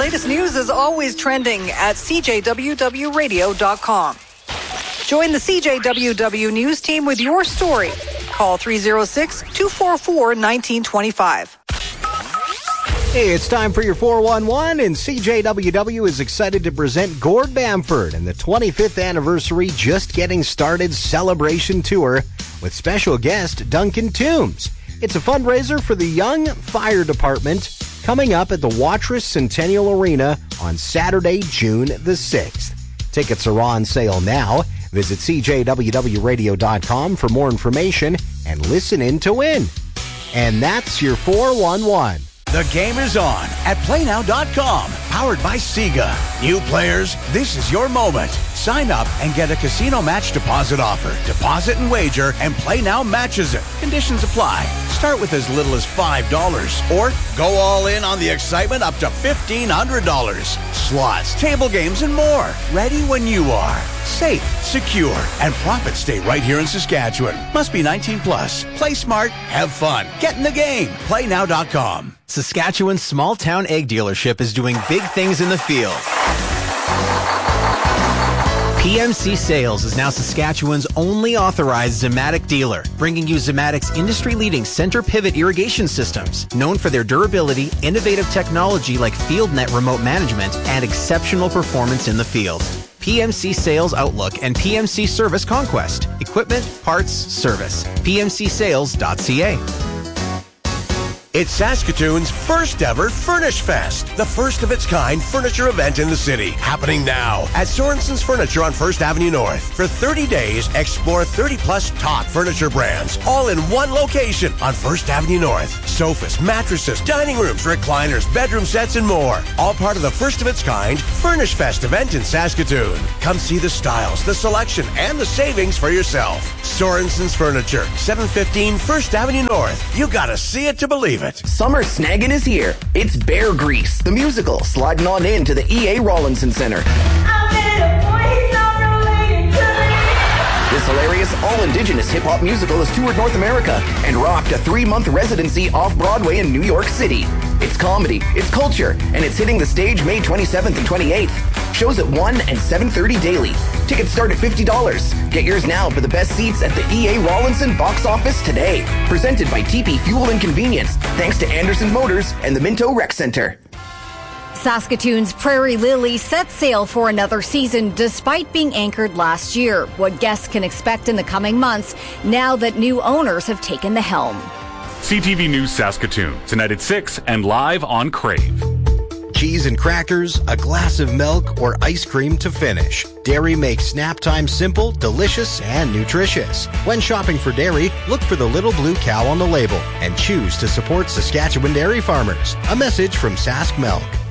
latest news is always trending at CJWWRadio.com. Join the CJWW News team with your story. Call 306-244-1925. Hey, it's time for your 411, and CJWW is excited to present Gord Bamford and the 25th anniversary Just Getting Started celebration tour with special guest Duncan Toombs. It's a fundraiser for the Young Fire Department coming up at the Watrous Centennial Arena on Saturday, June the 6th. Tickets are on sale now. Visit CJWWRadio.com for more information and listen in to win. And that's your 411. The game is on at PlayNow.com, powered by Sega. New players, this is your moment. Sign up and get a casino match deposit offer. Deposit and wager, and PlayNow matches it. Conditions apply. Start with as little as $5, or go all in on the excitement up to $1,500. Slots, table games, and more. Ready when you are. Safe, secure, and profits stay right here in Saskatchewan. Must be 19 plus. Play smart, have fun. Get in the game. PlayNow.com. Saskatchewan's small-town egg dealership is doing big things in the field. PMC Sales is now Saskatchewan's only authorized Zematic dealer, bringing you Zematic's industry-leading center pivot irrigation systems, known for their durability, innovative technology like FieldNet remote management, and exceptional performance in the field. PMC Sales Outlook and PMC Service Conquest. Equipment, parts, service. PMCSales.ca. It's Saskatoon's first ever Furnish Fest, the first of its kind furniture event in the city, happening now at Sorensen's Furniture on 1st Avenue North. For 30 days, explore 30 plus top furniture brands, all in one location on 1st Avenue North. Sofas, mattresses, dining rooms, recliners, bedroom sets, and more. All part of the first of its kind Furnish Fest event in Saskatoon. Come see the styles, the selection, and the savings for yourself. Sorensen's Furniture, 715 1st Avenue North. You gotta see it to believe it. Summer snagging is here. It's Bear Grease, the musical, sliding on into the E.A. Rawlinson Center. This hilarious all-indigenous hip-hop musical has toured North America and rocked a 3-month residency off-Broadway in New York City. It's comedy, it's culture, and it's hitting the stage May 27th and 28th. Shows at 1 and 7:30 daily. Tickets start at $50. Get yours now for the best seats at the E.A. Rawlinson box office today. Presented by TP Fuel and Convenience, thanks to Anderson Motors and the Minto Rec Center. Saskatoon's Prairie Lily set sail for another season despite being anchored last year. What guests can expect in the coming months now that new owners have taken the helm. CTV News Saskatoon, tonight at 6 and live on Crave. Cheese and crackers, a glass of milk, or ice cream to finish. Dairy makes snap time simple, delicious, and nutritious. When shopping for dairy, look for the little blue cow on the label and choose to support Saskatchewan dairy farmers. A message from Sask Milk.